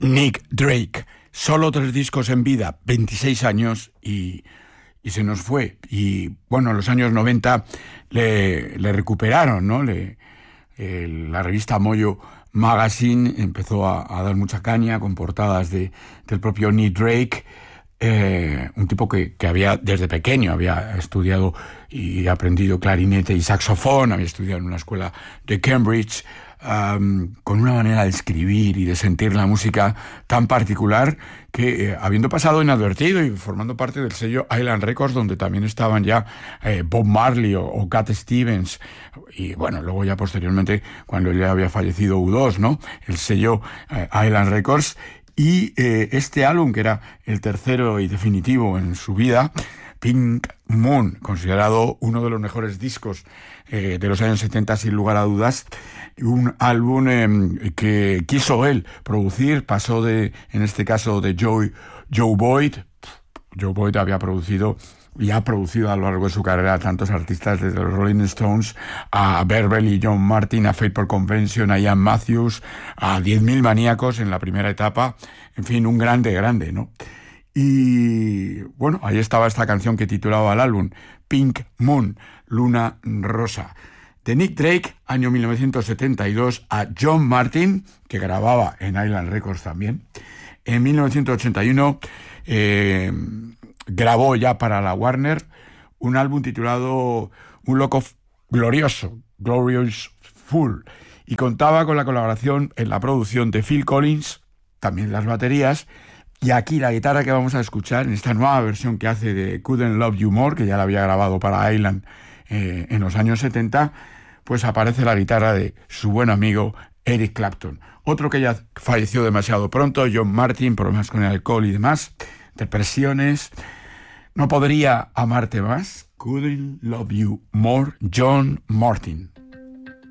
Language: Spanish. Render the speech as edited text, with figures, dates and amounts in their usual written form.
Nick Drake, solo 3 discos en vida, 26 años y se nos fue. Y bueno, en los años 90 le recuperaron, ¿no? La revista Mojo Magazine empezó a dar mucha caña con portadas del propio Nick Drake, un tipo que había desde pequeño había estudiado y aprendido clarinete y saxofón, había estudiado en una escuela de Cambridge, con una manera de escribir y de sentir la música tan particular que, habiendo pasado inadvertido y formando parte del sello Island Records, donde también estaban ya Bob Marley o Cat Stevens, y bueno, luego ya posteriormente, cuando él ya había fallecido, U2, ¿no? El sello Island Records, y este álbum, que era el tercero y definitivo en su vida, Pink Moon, considerado uno de los mejores discos de los años 70 sin lugar a dudas, un álbum que quiso él producir, pasó en este caso de Joe Boyd. Joe Boyd había producido y ha producido a lo largo de su carrera a tantos artistas, desde los Rolling Stones a Beverly, John Martin, a Fate for Convention, a Ian Matthews, a 10.000 Maníacos en la primera etapa, en fin, un grande, ¿no? Y bueno, ahí estaba esta canción que titulaba el álbum, Pink Moon, Luna Rosa, de Nick Drake, año 1972, a John Martin, que grababa en Island Records también. En 1981 grabó ya para la Warner un álbum titulado Un Loco Glorioso, Glorious Fool, y contaba con la colaboración en la producción de Phil Collins, también las baterías. Y aquí la guitarra que vamos a escuchar en esta nueva versión que hace de Couldn't Love You More, que ya la había grabado para Island en los años 70, pues aparece la guitarra de su buen amigo Eric Clapton. Otro que ya falleció demasiado pronto, John Martin, problemas con el alcohol y demás, depresiones. No podría amarte más. Couldn't Love You More, John Martin.